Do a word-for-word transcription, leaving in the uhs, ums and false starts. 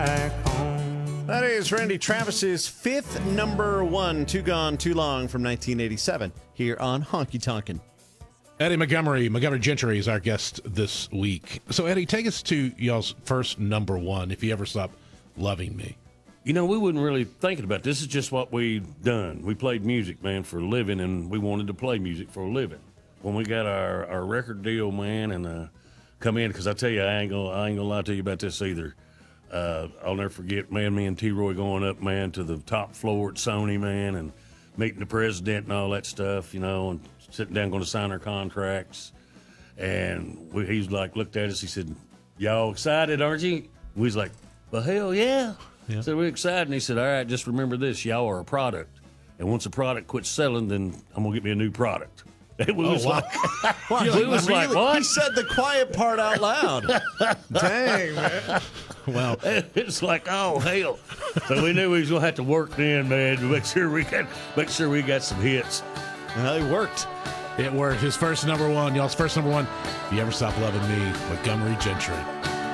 That is Randy Travis's fifth number one, Too Gone, Too Long from nineteen eighty-seven here on Honky Tonkin'. Eddie Montgomery, Montgomery Gentry is our guest this week. So, Eddie, take us to y'all's first number one, If You Ever Stop Loving Me. You know, we wasn't really thinking about this. This is just what we done. We played music, man, for a living, and we wanted to play music for a living. When we got our, our record deal, man, and uh, come in, because I tell you, I ain't gonna I ain't gonna lie to you about this either. Uh, I'll never forget, man, me and T-Roy going up, man, to the top floor at Sony, man, and meeting the president and all that stuff, you know, and sitting down going to sign our contracts. And we, he's like, looked at us, he said, y'all excited, aren't you? We was like, well, hell yeah. yeah. So we're excited. And he said, all right, just remember this, y'all are a product. And once a product quits selling, then I'm going to get me a new product. It was oh, wow. like, wow. we was really? like, what? He said the quiet part out loud. Dang, man. Well, it's like, oh hell! So we knew we was gonna have to work then, man, to make sure we got make sure we got some hits. Well, it worked. It worked. His first number one, y'all's first number one. If You Ever Stop Loving Me, Montgomery Gentry.